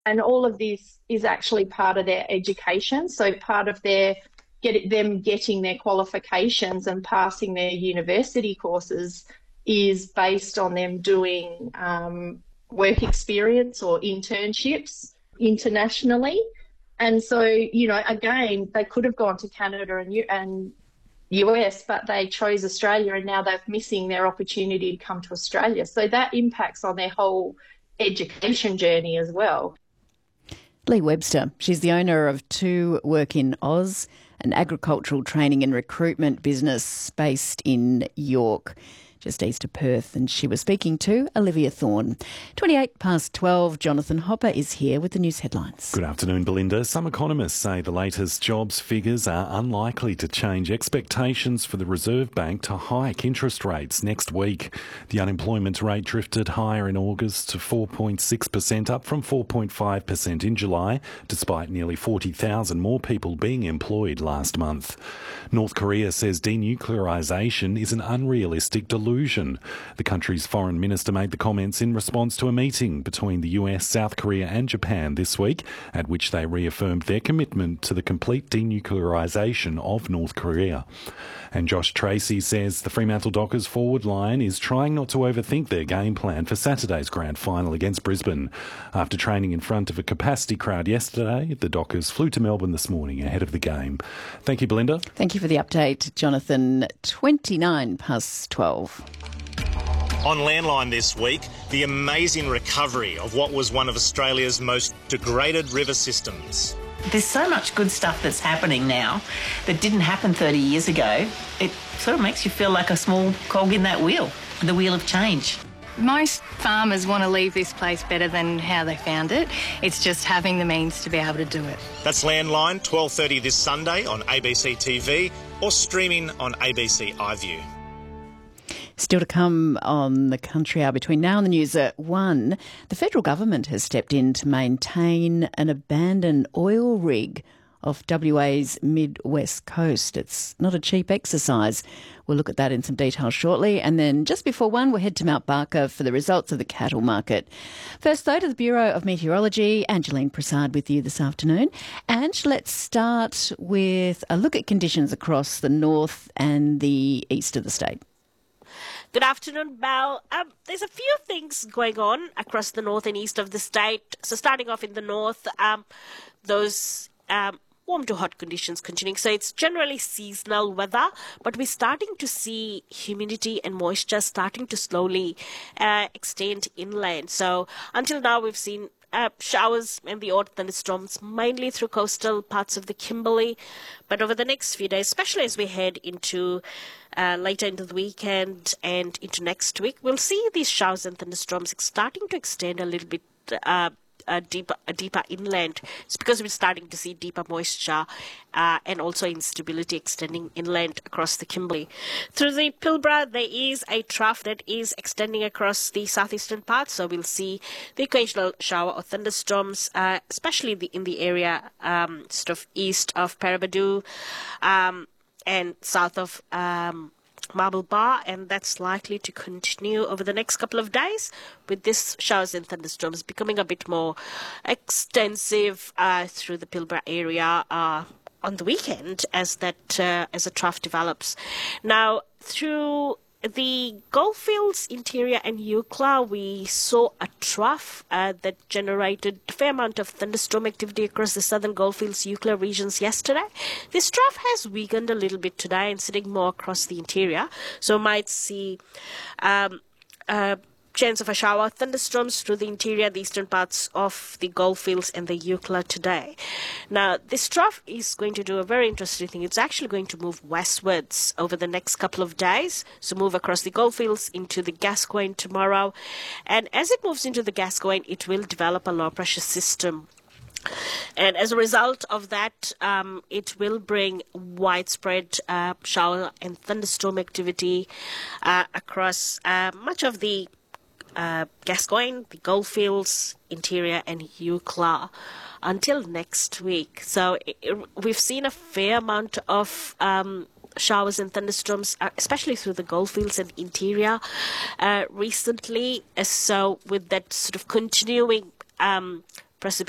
And all of this is actually part of their education. So part of them getting their qualifications and passing their university courses is based on them doing work experience or internships internationally. And so, again, they could have gone to Canada and US, but they chose Australia, and now they're missing their opportunity to come to Australia. So that impacts on their whole education journey as well. Lee Webster, she's the owner of Two Work in Oz, an agricultural training and recruitment business based in York, just east of Perth, and she was speaking to Olivia Thorne. 12:28, Jonathan Hopper is here with the news headlines. Good afternoon, Belinda. Some economists say the latest jobs figures are unlikely to change expectations for the Reserve Bank to hike interest rates next week. The unemployment rate drifted higher in August to 4.6%, up from 4.5% in July, despite nearly 40,000 more people being employed last month. North Korea says denuclearisation is an unrealistic delusion. The country's foreign minister made the comments in response to a meeting between the US, South Korea and Japan this week, at which they reaffirmed their commitment to the complete denuclearisation of North Korea. And Josh Tracy says the Fremantle Dockers forward line is trying not to overthink their game plan for Saturday's grand final against Brisbane. After training in front of a capacity crowd yesterday, the Dockers flew to Melbourne this morning ahead of the game. Thank you, Belinda. Thank you for the update, Jonathan. 12:29. On Landline this week, the amazing recovery of what was one of Australia's most degraded river systems. There's so much good stuff that's happening now that didn't happen 30 years ago. It sort of makes you feel like a small cog in that wheel, the wheel of change. Most farmers want to leave this place better than how they found it. It's just having the means to be able to do it. That's Landline, 12:30 this Sunday on ABC TV or streaming on ABC iView. Still to come on the Country Hour between now and the news at 1. The federal government has stepped in to maintain an abandoned oil rig off WA's mid-west coast. It's not a cheap exercise. We'll look at that in some detail shortly. And then just before 1, we'll head to Mount Barker for the results of the cattle market. First, though, to the Bureau of Meteorology. Angeline Prasad with you this afternoon. Ange, let's start with a look at conditions across the north and the east of the state. Good afternoon, Belle. There's a few things going on across the north and east of the state. So starting off in the north, those warm to hot conditions continuing. So it's generally seasonal weather, but we're starting to see humidity and moisture starting to slowly extend inland. So until now, we've seen showers and the odd thunderstorms, mainly through coastal parts of the Kimberley. But over the next few days, especially as we head into later into the weekend and into next week, we'll see these showers and thunderstorms starting to extend a little bit deeper inland. It's because we're starting to see deeper moisture and also instability extending inland across the Kimberley. Through the Pilbara, there is a trough that is extending across the southeastern parts, so we'll see the occasional shower or thunderstorms, especially in the area sort of east of Paraburdoo and south of Marble Bar, and that's likely to continue over the next couple of days, with this showers and thunderstorms becoming a bit more extensive through the Pilbara area on the weekend as a trough develops. Now, through the Goldfields, Interior and Eucla, we saw a trough that generated a fair amount of thunderstorm activity across the southern Goldfields, Eucla regions yesterday. This trough has weakened a little bit today and sitting more across the interior. So might see chance of a shower, thunderstorms through the interior, the eastern parts of the Goldfields and the Eucla today. Now, this trough is going to do a very interesting thing. It's actually going to move westwards over the next couple of days. So move across the Goldfields into the Gascoyne tomorrow. And as it moves into the Gascoyne, it will develop a low pressure system. And as a result of that, it will bring widespread shower and thunderstorm activity across much of the Gascoyne, the Goldfields, Interior and Eucla until next week. So we've seen a fair amount of showers and thunderstorms, especially through the Goldfields and Interior recently. So with that sort of continuing